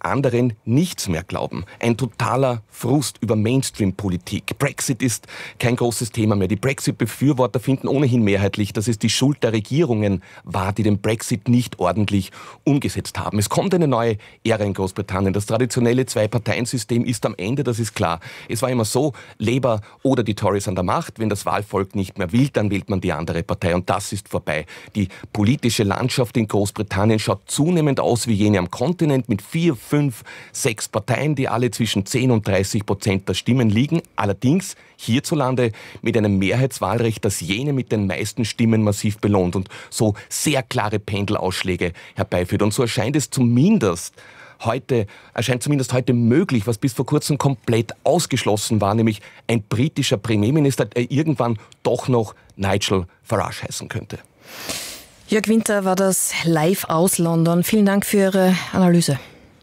anderen nichts mehr glauben. Ein totaler Frust über Mainstream-Politik. Brexit ist kein großes Thema mehr. Die Brexit-Befürworter finden ohnehin mehrheitlich, dass es die Schuld der Regierungen war, die den Brexit nicht ordentlich umgesetzt haben. Es kommt eine neue Ära in Großbritannien. Das traditionelle Zwei-Parteien-System ist am Ende, das ist klar. Es war immer so, Labour oder die Tories an der Macht. Wenn das Wahlvolk nicht mehr will, dann wählt man die andere Partei und das ist vorbei. Die politische Landschaft in Großbritannien schaut zunehmend aus wie jene am Kontinent mit 4, 5, 6 Parteien, die alle zwischen 10 und 30% der Stimmen liegen. Allerdings hierzulande mit einem Mehrheitswahlrecht, das jene mit den meisten Stimmen massiv belohnt und so sehr klare Pendelausschläge herbeiführt. Und so erscheint zumindest heute möglich, was bis vor kurzem komplett ausgeschlossen war, nämlich ein britischer Premierminister, der irgendwann doch noch Nigel Farage heißen könnte. Jörg Winter war das live aus London. Vielen Dank für Ihre Analyse.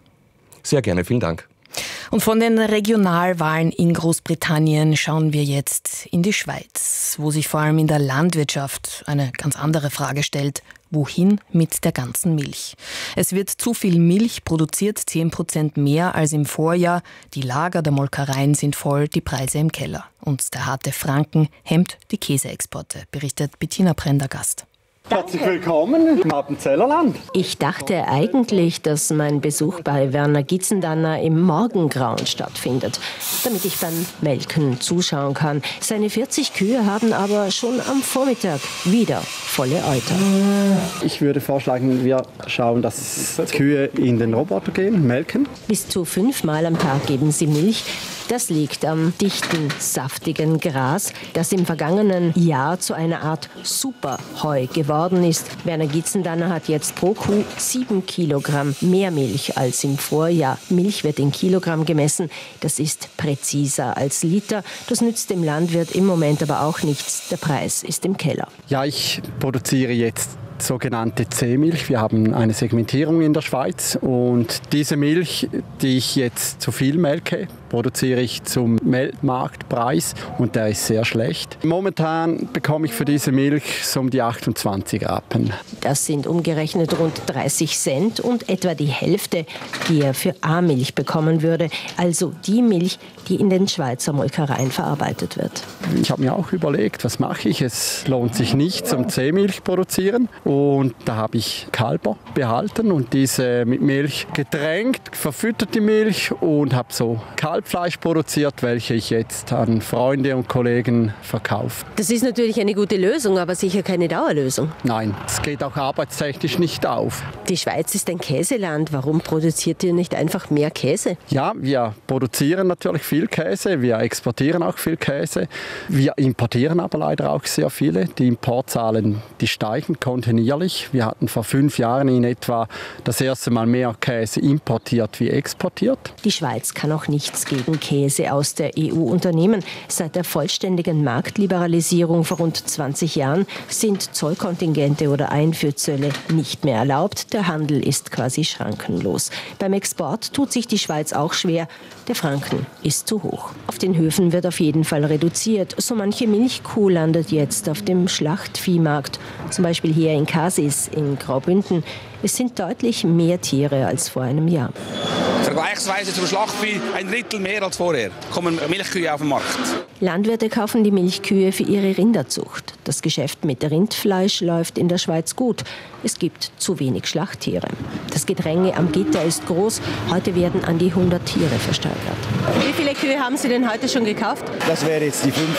Sehr gerne, vielen Dank. Und von den Regionalwahlen in Großbritannien schauen wir jetzt in die Schweiz, wo sich vor allem in der Landwirtschaft eine ganz andere Frage stellt. Wohin mit der ganzen Milch? Es wird zu viel Milch produziert, 10% mehr als im Vorjahr. Die Lager der Molkereien sind voll, die Preise im Keller. Und der harte Franken hemmt die Käseexporte, berichtet Bettina Prendergast. Herzlich willkommen im Appenzellerland. Ich dachte eigentlich, dass mein Besuch bei Werner Gitzendanner im Morgengrauen stattfindet, damit ich beim Melken zuschauen kann. Seine 40 Kühe haben aber schon am Vormittag wieder volle Euter. Ich würde vorschlagen, wir schauen, dass Kühe in den Roboter gehen, melken. Bis zu 5 Mal am Tag geben sie Milch. Das liegt am dichten, saftigen Gras, das im vergangenen Jahr zu einer Art Superheu geworden ist. Werner Gitzendanner hat jetzt pro Kuh 7 Kilogramm mehr Milch als im Vorjahr. Milch wird in Kilogramm gemessen. Das ist präziser als Liter. Das nützt dem Landwirt im Moment aber auch nichts. Der Preis ist im Keller. Ja, ich produziere jetzt sogenannte C-Milch. Wir haben eine Segmentierung in der Schweiz und diese Milch, die ich jetzt zu viel melke, produziere ich zum Weltmarktpreis und der ist sehr schlecht. Momentan bekomme ich für diese Milch so um die 28 Rappen. Das sind umgerechnet rund 30 Cent und etwa die Hälfte, die er für A-Milch bekommen würde. Also die Milch, die in den Schweizer Molkereien verarbeitet wird. Ich habe mir auch überlegt, was mache ich? Es lohnt sich nicht zum C-Milch produzieren. Und da habe ich Kälber behalten und diese mit Milch getränkt, verfüttert die Milch und habe so Kalbfleisch produziert, welche ich jetzt an Freunde und Kollegen verkaufe. Das ist natürlich eine gute Lösung, aber sicher keine Dauerlösung. Nein, es geht auch arbeitstechnisch nicht auf. Die Schweiz ist ein Käseland. Warum produziert ihr nicht einfach mehr Käse? Ja, wir produzieren natürlich viel Käse, wir exportieren auch viel Käse. Wir importieren aber leider auch sehr viele. Die Importzahlen, die steigen kontinuierlich. Wir hatten vor 5 Jahren in etwa das erste Mal mehr Käse importiert wie exportiert. Die Schweiz kann auch nichts gegen Käse aus der EU unternehmen. Seit der vollständigen Marktliberalisierung vor rund 20 Jahren sind Zollkontingente oder Einfuhrzölle nicht mehr erlaubt. Der Handel ist quasi schrankenlos. Beim Export tut sich die Schweiz auch schwer. Der Franken ist zu hoch. Auf den Höfen wird auf jeden Fall reduziert. So manche Milchkuh landet jetzt auf dem Schlachtviehmarkt. Zum Beispiel hier in Kasis in Graubünden. Es sind deutlich mehr Tiere als vor einem Jahr. Vergleichsweise zum Schlachtvieh 1/3 mehr als vorher. Kommen Milchkühe auf den Markt. Landwirte kaufen die Milchkühe für ihre Rinderzucht. Das Geschäft mit Rindfleisch läuft in der Schweiz gut. Es gibt zu wenig Schlachttiere. Das Gedränge am Gitter ist groß. Heute werden an die 100 Tiere versteigert. Wie viele Kühe haben Sie denn heute schon gekauft? Das wäre jetzt die 5.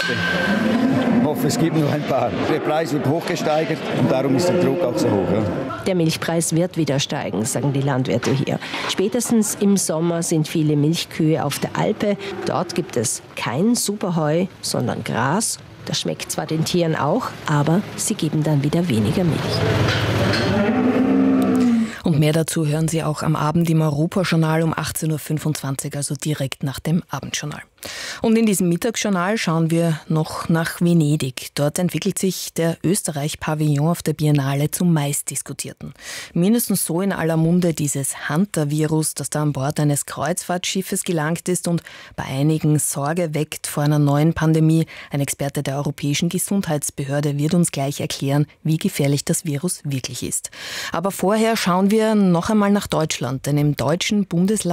Ich hoffe, es gibt noch ein paar. Der Preis wird hochgesteigert und darum ist der Druck auch so hoch. Ja. Der Milchpreis wird wieder steigen, sagen die Landwirte hier. Spätestens im Sommer sind viele Milchkühe auf der Alpe. Dort gibt es kein Superheu, sondern Gras. Das schmeckt zwar den Tieren auch, aber sie geben dann wieder weniger Milch. Und mehr dazu hören Sie auch am Abend im Europajournal um 18.25 Uhr, also direkt nach dem Abendjournal. Und in diesem Mittagsjournal schauen wir noch nach Venedig. Dort entwickelt sich der Österreich-Pavillon auf der Biennale zum meistdiskutierten. Mindestens so in aller Munde dieses Hunter-Virus, das da an Bord eines Kreuzfahrtschiffes gelangt ist und bei einigen Sorge weckt vor einer neuen Pandemie. Ein Experte der Europäischen Gesundheitsbehörde wird uns gleich erklären, wie gefährlich das Virus wirklich ist. Aber vorher schauen wir noch einmal nach Deutschland, denn im deutschen Bundesland